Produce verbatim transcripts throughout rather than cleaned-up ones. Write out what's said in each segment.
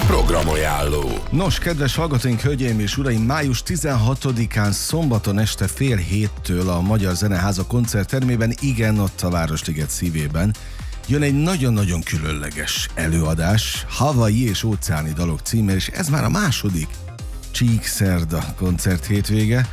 Programajánló. Nos, kedves hallgatóink, hölgyeim és uraim, május tizenhatodikán szombaton este fél héttől a Magyar Zeneháza koncerttermében, igen, ott a Városliget szívében, jön egy nagyon-nagyon különleges előadás, Hawaii és óceáni dalok címmel, és ez már a második Csíkszerda koncert hétvége.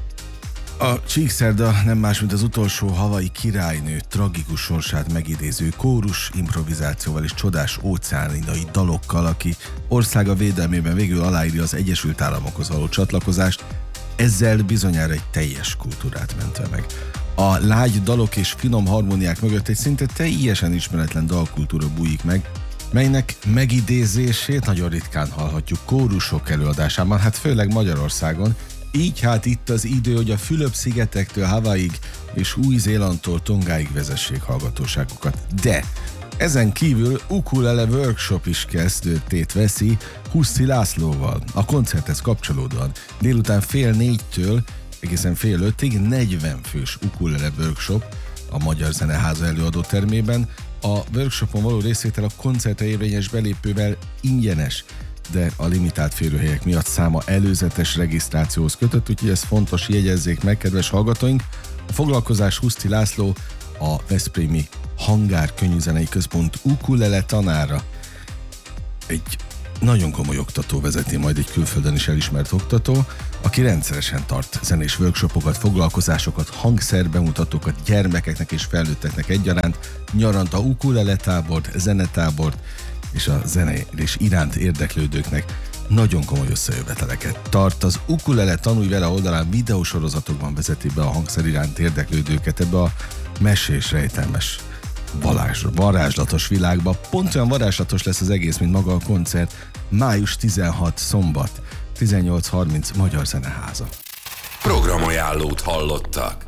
A Csíkszerda nem más, mint az utolsó Hawaii királynő tragikus sorsát megidéző kórus improvizációval és csodás óceánidai dalokkal, aki országa védelmében végül aláírja az Egyesült Államokhoz való csatlakozást, ezzel bizonyára egy teljes kultúrát mentve meg. A lágy dalok és finom harmóniák mögött egy szinte teljesen ismeretlen dalkultúra bújik meg, melynek megidézését nagyon ritkán hallhatjuk kórusok előadásában, hát főleg Magyarországon. Így hát itt az idő, hogy a Fülöp-szigetektől Hawaiig és Új-Zélandtól Tongáig vezessék hallgatóságukat. De ezen kívül ukulele workshop is kezdődtét veszi Huszti Lászlóval. A koncerthez kapcsolódóan délután fél négytől egészen fél ötig negyven fős ukulele workshop a Magyar Zeneháza előadó termében. A workshopon való részvétel a koncertre érvényes belépővel ingyenes, de a limitált férőhelyek miatt száma előzetes regisztrációhoz kötött, úgyhogy ez fontos, jegyezzék meg, kedves hallgatóink. A foglalkozás Huszti László, a Veszprémi Hangár Könnyűzenei Központ ukulele tanára. Egy nagyon komoly oktató vezeti majd, egy külföldön is elismert oktató, aki rendszeresen tart zenés workshopokat, foglalkozásokat, hangszerbemutatókat gyermekeknek és felnőtteknek egyaránt, nyaranta ukulele tábort, zenetábort, és a zenélés iránt érdeklődőknek nagyon komoly összejöveteleket tart. Az Ukulele Tanulj Vele oldalán videósorozatokban vezeti be a hangszer iránt érdeklődőket ebbe a mesés, rejtelmes, balázs, varázslatos világba. Pont olyan varázslatos lesz az egész, mint maga a koncert. május tizenhatodika szombat, tizennyolc harminc Magyar Zeneháza. Programajánlót hallottak.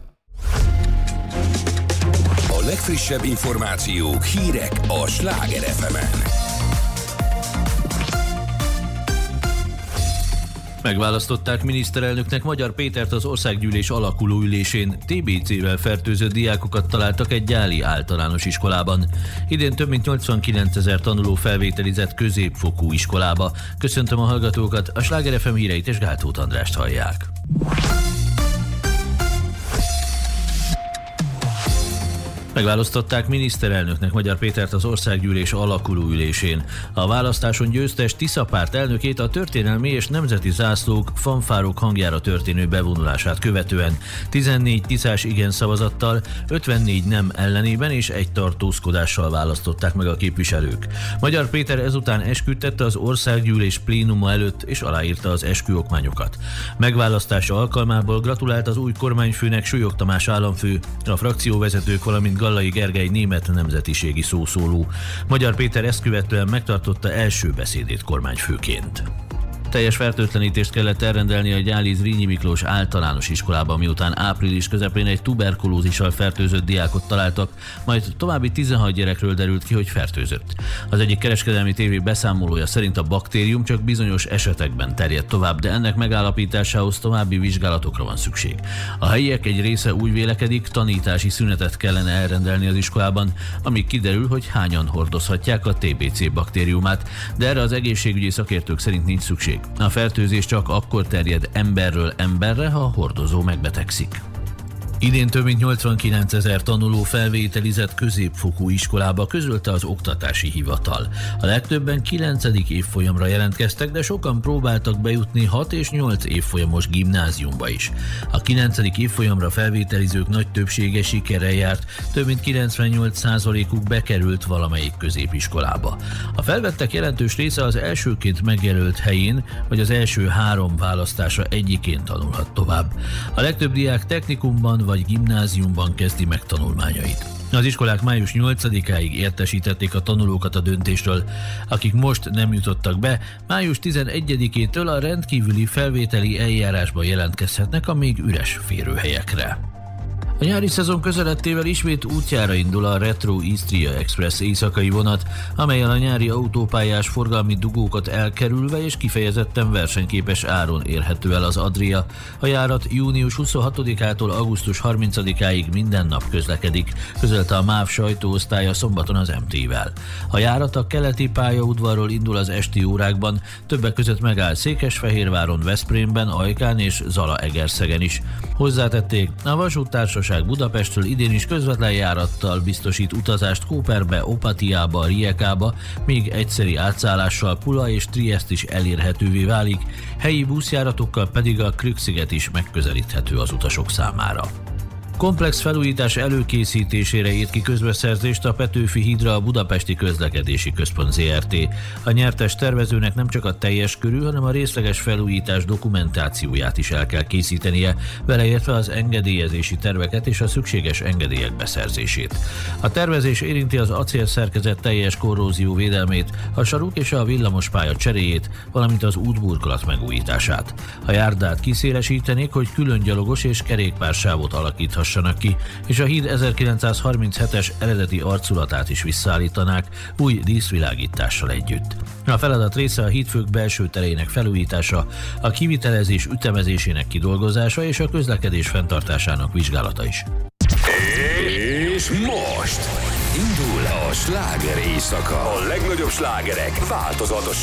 A legfrissebb információk, hírek a Sláger ef emen. Megválasztották miniszterelnöknek Magyar Pétert az országgyűlés alakuló ülésén. té bé cével fertőzött diákokat találtak egy gyáli általános iskolában. Idén több mint nyolcvankilencezer tanuló felvételizett középfokú iskolába. Köszöntöm a hallgatókat, a Sláger ef em híreit és Gáltóth Andrást hallják. Megválasztották miniszterelnöknek Magyar Pétert az országgyűlés alakuló ülésén. A választáson győztes Tisza párt elnökét a történelmi és nemzeti zászlók, fanfárok hangjára történő bevonulását követően tizennégy tiszás igen szavazattal, ötvennégy nem ellenében és egy tartózkodással választották meg a képviselők. Magyar Péter ezután esküdtette az országgyűlés plénuma előtt és aláírta az esküokmányokat. Megválasztása alkalmából gratulált az új kormányfőnek Súlyog Tamás államfő, a frakcióvezetők, valamint Gallai Gergely német nemzetiségi szószóló. Magyar Péter ezt követően megtartotta első beszédét kormányfőként. Teljes fertőtlenítést kellett elrendelni a gyáli Zrínyi Miklós általános iskolában, miután április közepén egy tuberkulózissal fertőzött diákot találtak, majd további tizenhat gyerekről derült ki, hogy fertőzött. Az egyik kereskedelmi tévé beszámolója szerint a baktérium csak bizonyos esetekben terjed tovább, de ennek megállapításához további vizsgálatokra van szükség. A helyiek egy része úgy vélekedik, tanítási szünetet kellene elrendelni az iskolában, amíg kiderül, hogy hányan hordozhatják a té bé cé baktériumát, de erre az egészségügyi szakértők szerint nincs szükség. A fertőzés csak akkor terjed emberről emberre, ha a hordozó megbetegszik. Idén több mint nyolcvankilencezer tanuló felvételizett középfokú iskolába, közölte az Oktatási Hivatal. A legtöbben kilencedik évfolyamra jelentkeztek, de sokan próbáltak bejutni hat és nyolc évfolyamos gimnáziumba is. A kilencedik évfolyamra felvételizők nagy többsége sikerrel járt, több mint kilencvennyolc százalékuk bekerült valamelyik középiskolába. A felvettek jelentős része az elsőként megjelölt helyén, vagy az első három választása egyikén tanulhat tovább. A legtöbb diák technikumban vagy gimnáziumban kezdi meg tanulmányait. Az iskolák május nyolcadikáig értesítették a tanulókat a döntésről. Akik most nem jutottak be, május tizenegyedikétől a rendkívüli felvételi eljárásba jelentkezhetnek a még üres férőhelyekre. A nyári szezon közelettével ismét útjára indul a Retro Istria Express éjszakai vonat, amelyen a nyári autópályás forgalmi dugókat elkerülve és kifejezetten versenyképes áron érhető el az Adria. A járat június huszonhatodikától augusztus harmincadikáig minden nap közlekedik, közölte a MÁV sajtóosztálya szombaton az em té-vel. A járat a keleti pályaudvarról indul az esti órákban, többek között megáll Székesfehérváron, Veszprémben, Ajkán és Zalaegerszegen is. Hozzátették, a vasúttársaság Budapestről idén is közvetlen járattal biztosít utazást Kóperbe, Opatiába, Rijekába, még egyszeri átszállással Pula és Triest is elérhetővé válik, helyi buszjáratokkal pedig a Krük-sziget is megközelíthető az utasok számára. Komplex felújítás előkészítésére írt ki közbeszerzést a Petőfi hídra a Budapesti Közlekedési Központ zé er té. A nyertes tervezőnek nem csak a teljes körű, hanem a részleges felújítás dokumentációját is el kell készítenie, beleértve az engedélyezési terveket és a szükséges engedélyek beszerzését. A tervezés érinti az acélszerkezet teljes korrózió védelmét, a saruk és a villamospálya cseréjét, valamint az útburkolat megújítását. A járdát kiszélesítenék, hogy külön gyalogos és kerékpársávot alakíthass ki, és a híd ezerkilencszázharminchetes eredeti arculatát is visszaállítanák új díszvilágítással együtt. A feladat része a hídfők belső terének felújítása, a kivitelezés ütemezésének kidolgozása és a közlekedés fenntartásának vizsgálata is. És most indul a sláger éjszaka. A legnagyobb slágerek változatos